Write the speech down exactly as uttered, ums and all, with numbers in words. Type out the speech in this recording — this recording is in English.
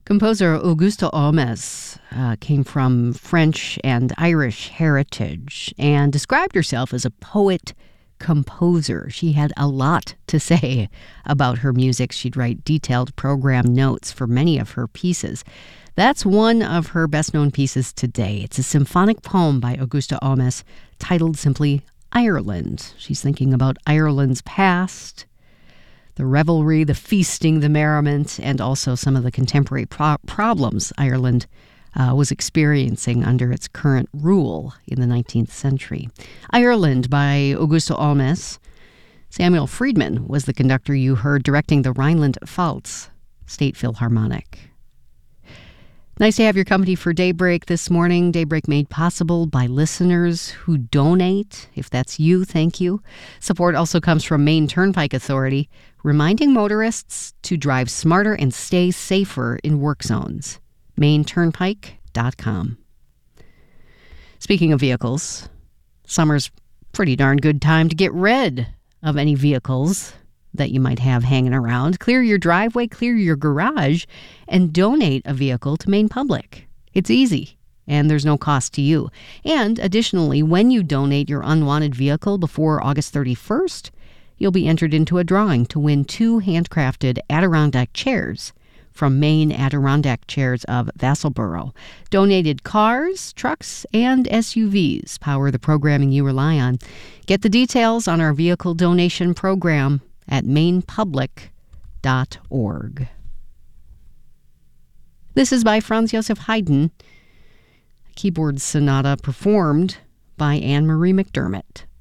Composer Augusta Olmos uh, came from French and Irish heritage and described herself as a poet-composer. She had a lot to say about her music. She'd write detailed program notes for many of her pieces. That's one of her best-known pieces today. It's a symphonic poem by Augusta Olmos titled simply Ireland. She's thinking about Ireland's past, the revelry, the feasting, the merriment, and also some of the contemporary pro- problems Ireland uh, was experiencing under its current rule in the nineteenth century. Ireland by Augusta Olmos. Samuel Friedman was the conductor you heard directing the Rhineland-Pfalz State Philharmonic. Nice to have your company for Daybreak this morning. Daybreak made possible by listeners who donate. If that's you, thank you. Support also comes from Maine Turnpike Authority, reminding motorists to drive smarter and stay safer in work zones. maine turnpike dot com. Speaking of vehicles, summer's pretty darn good time to get rid of any vehicles that you might have hanging around. Clear your driveway, clear your garage, and donate a vehicle to Maine Public. It's easy, and there's no cost to you. And additionally, when you donate your unwanted vehicle before August thirty-first, you'll be entered into a drawing to win two handcrafted Adirondack chairs from Maine Adirondack Chairs of Vassalboro. Donated cars, trucks, and S U Vs power the programming you rely on. Get the details on our vehicle donation program at maine public dot org. This is by Franz Joseph Haydn, a keyboard sonata performed by Anne-Marie McDermott.